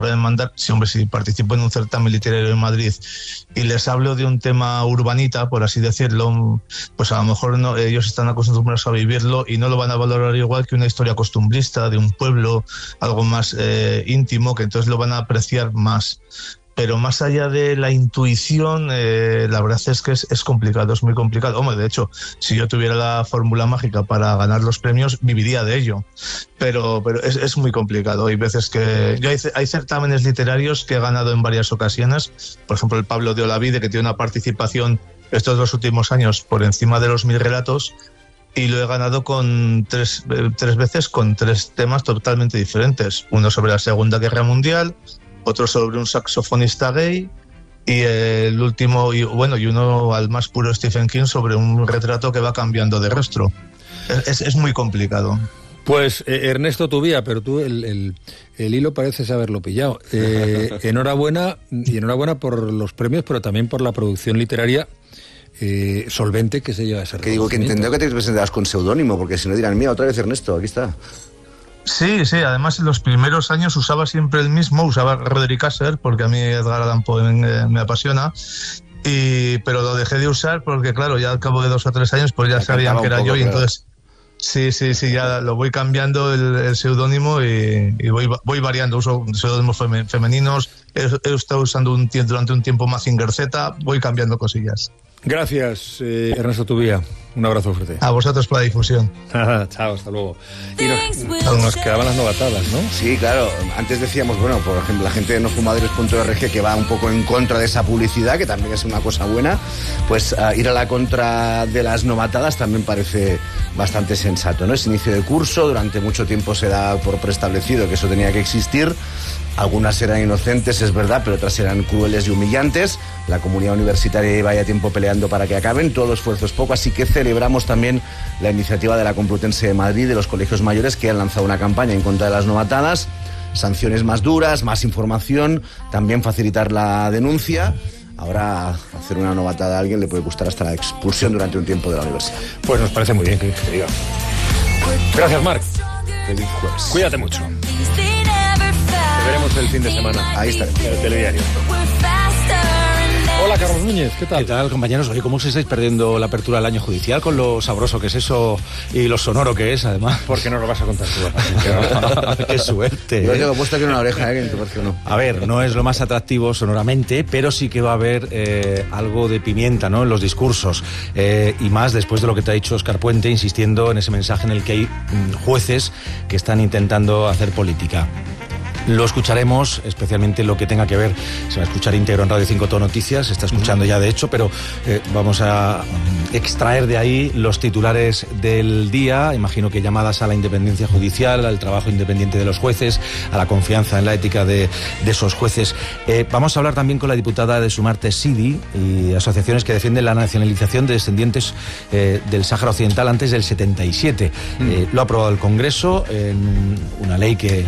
pueden mandar, si participo en un certamen literario en Madrid y les hablo de un tema urbanita, por así decirlo, pues a lo mejor no, ellos están acostumbrados a vivirlo y no lo van a valorar igual que una historia costumbrista de un pueblo, algo más íntimo, que entonces lo van a apreciar más. Pero más allá de la intuición, la verdad es que es complicado, es muy complicado. Hombre, de hecho, si yo tuviera la fórmula mágica para ganar los premios, viviría de ello. Pero es muy complicado. Hay veces que... Hay certámenes literarios que he ganado en varias ocasiones. Por ejemplo, el Pablo de Olavide, que tiene una participación estos 2 últimos años por encima de los 1000 relatos, y lo he ganado con tres veces con 3 temas totalmente diferentes. Uno sobre la Segunda Guerra Mundial, otro sobre un saxofonista gay y el último, y uno al más puro Stephen King sobre un retrato que va cambiando de rostro. Es muy complicado. Pues Ernesto Tubía, pero tú el hilo pareces haberlo pillado. Enhorabuena, y enhorabuena por los premios, pero también por la producción literaria solvente que se lleva ese reconocimiento. Que digo, que entiendo que te presentarás con seudónimo, porque si no dirán, mira, otra vez Ernesto, aquí está. Sí, además en los primeros años usaba siempre el mismo, usaba Roderick Asser, porque a mí Edgar Allan Poe me apasiona, pero lo dejé de usar porque, claro, ya al cabo de 2 o 3 años pues ya sabían que era yo, y entonces sí, ya lo voy cambiando el seudónimo y voy variando, uso seudónimos femeninos, he estado usando durante un tiempo Mazinger Z, voy cambiando cosillas. Gracias, Ernesto Tubía. Un abrazo fuerte. A vosotros por la difusión. Chao, hasta luego. Y nos quedaban las novatadas, ¿no? Sí, claro. Antes decíamos, bueno, por ejemplo, la gente de nofumadores.org, que va un poco en contra de esa publicidad, que también es una cosa buena, pues ir a la contra de las novatadas también parece bastante sensato, ¿no? Es inicio de curso, durante mucho tiempo se da por preestablecido que eso tenía que existir. Algunas eran inocentes, es verdad, pero otras eran crueles y humillantes. La comunidad universitaria lleva ya tiempo peleando para que acaben. Todo esfuerzo es poco, así que celebramos también la iniciativa de la Complutense de Madrid, de los colegios mayores, que han lanzado una campaña en contra de las novatadas. Sanciones más duras, más información, también facilitar la denuncia. Ahora hacer una novatada a alguien le puede costar hasta la expulsión durante un tiempo de la universidad. Pues nos parece muy bien que te diga. Gracias, Marc. Feliz jueves. Cuídate mucho. Te veremos el fin de semana. Ahí estaré. En el telediario. Hola, Carlos Núñez, ¿qué tal? ¿Qué tal, compañeros? Oye, ¿cómo os estáis perdiendo la apertura del año judicial con lo sabroso que es eso y lo sonoro que es, además? ¿Por qué no lo vas a contar tú? ¡Qué suerte! Yo tengo puesto aquí una oreja, que no. A ver, no es lo más atractivo sonoramente, pero sí que va a haber algo de pimienta, ¿no?, en los discursos. Y más después de lo que te ha dicho Óscar Puente, insistiendo en ese mensaje en el que hay jueces que están intentando hacer política. Lo escucharemos, especialmente lo que tenga que ver, se va a escuchar íntegro en Radio 5 Todo Noticias, se está escuchando ya de hecho, pero vamos a extraer de ahí los titulares del día. Imagino que llamadas a la independencia judicial, al trabajo independiente de los jueces, a la confianza en la ética de esos jueces. Vamos a hablar también con la diputada de Sumarte Sidi y asociaciones que defienden la nacionalización de descendientes del Sáhara Occidental antes del 77. Lo ha aprobado el Congreso en una ley que,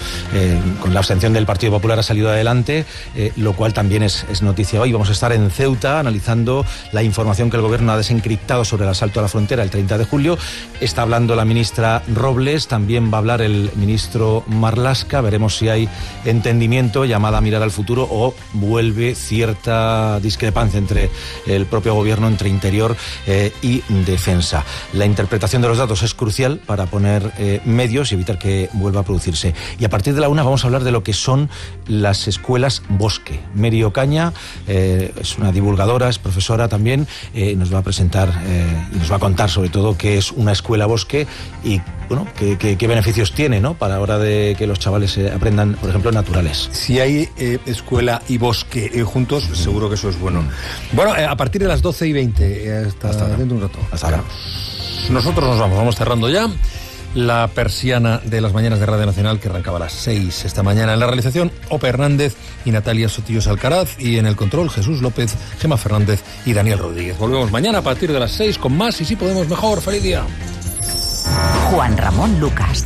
con la abstención del Partido Popular ha salido adelante, lo cual también es noticia hoy. Vamos a estar en Ceuta analizando la información que el Gobierno ha desencriptado sobre el asalto a la frontera el 30 de julio. Está hablando la ministra Robles, también va a hablar el ministro Marlaska. Veremos si hay entendimiento, llamada a mirar al futuro, o vuelve cierta discrepancia entre el propio Gobierno, entre Interior y Defensa. La interpretación de los datos es crucial para poner medios y evitar que vuelva a producirse. Y a partir de la 1 vamos a hablar de lo que son las escuelas Bosque. Meri Ocaña es una divulgadora, es profesora también, nos va a presentar y nos va a contar sobre todo qué es una escuela Bosque y qué beneficios tiene, ¿no?, para la hora de que los chavales aprendan, por ejemplo, naturales. Si hay escuela y bosque juntos, seguro que eso es bueno. Bueno, a partir de las 12:20, hasta dentro de un rato. Hasta ahora. Nosotros nos vamos cerrando ya la persiana de las mañanas de Radio Nacional, que arrancaba a las 6 esta mañana. En la realización, Ope Hernández y Natalia Sotillos Alcaraz, y en el control, Jesús López, Gemma Fernández y Daniel Rodríguez. Volvemos mañana a partir de las 6 con más y si podemos mejor. ¡Feliz día! Juan Ramón Lucas.